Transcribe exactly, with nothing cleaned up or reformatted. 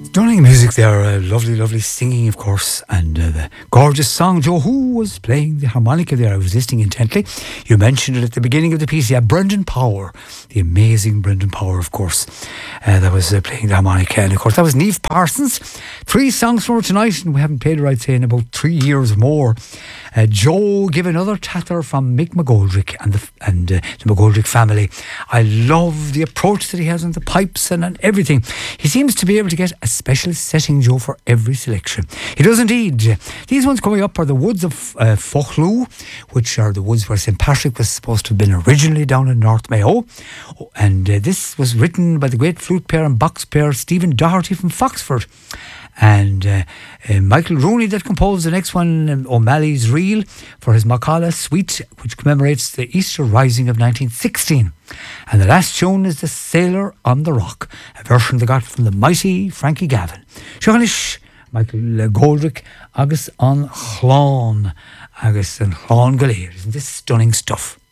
Stunning music there, uh, lovely, lovely singing, of course, and uh, the gorgeous song. Joe, who was playing the harmonica there? I was listening intently. You mentioned it at the beginning of the piece. Yeah, Brendan Power, the amazing Brendan Power, of course, uh, that was uh, playing the harmonica. And of course, that was Niamh Parsons. Three songs from her tonight, and we haven't played her, I'd say, in about three years more. Uh, Joe, give another tatter from Mick McGoldrick and the and uh, the McGoldrick family. I love the approach that he has on the pipes and on everything. He seems to be able to get a special setting, Joe, for every selection. He does indeed. These ones coming up are the woods of uh, Fochloo, which are the woods where Saint Patrick was supposed to have been originally, down in North Mayo. And uh, this was written by the great flute player and box player Stephen Doherty from Foxford. And uh, uh, Michael Rooney that composed the next one, um, O'Malley's Reel, for his Macala Suite, which commemorates the Easter Rising of nineteen sixteen. And the last tune is The Sailor on the Rock, a version they got from the mighty Frankie Gavin. Seanish, Michael Goldrick, agus an Chlán, agus an Chlán Galéir. Isn't this stunning stuff?